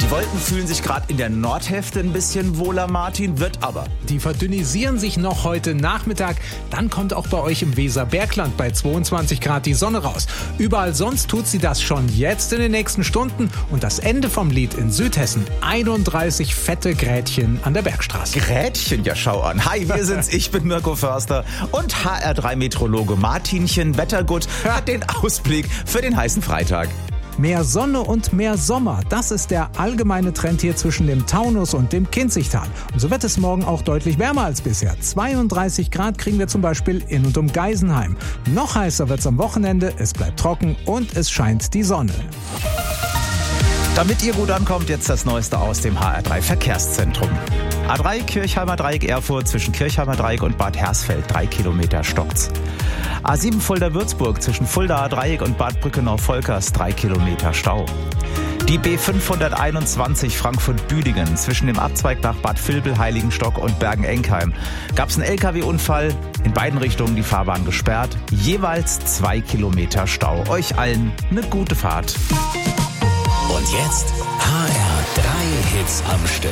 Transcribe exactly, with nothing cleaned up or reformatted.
Die Wolken fühlen sich gerade in der Nordhälfte ein bisschen wohler, Martin, wird aber. Die verdünnisieren sich noch heute Nachmittag. Dann kommt auch bei euch im Weserbergland bei zweiundzwanzig Grad die Sonne raus. Überall sonst tut sie das schon jetzt in den nächsten Stunden. Und das Ende vom Lied in Südhessen. einunddreißig fette Grätchen an der Bergstraße. Grätchen, ja schau an. Hi, wir sind's, ich bin Mirko Förster und H R drei Meteorologe Martinchen Wettergut hat den Ausblick für den heißen Freitag. Mehr Sonne und mehr Sommer, das ist der allgemeine Trend hier zwischen dem Taunus und dem Kinzigtal. Und so wird es morgen auch deutlich wärmer als bisher. zweiunddreißig Grad kriegen wir zum Beispiel in und um Geisenheim. Noch heißer wird's am Wochenende, es bleibt trocken und es scheint die Sonne. Damit ihr gut ankommt, jetzt das Neueste aus dem H R drei Verkehrszentrum. A drei Kirchheimer Dreieck Erfurt zwischen Kirchheimer Dreieck und Bad Hersfeld, drei Kilometer stockt's. A sieben Fulda-Würzburg zwischen Fuldaer Dreieck und Bad Brückenau-Volkers, drei Kilometer Stau. Die B fünfhunderteinundzwanzig Frankfurt-Büdingen zwischen dem Abzweig nach Bad Vilbel, Heiligenstock und Bergen-Enkheim gab's einen L K W-Unfall, in beiden Richtungen die Fahrbahn gesperrt, jeweils zwei Kilometer Stau. Euch allen eine gute Fahrt. Und jetzt H R drei Hits am Stück.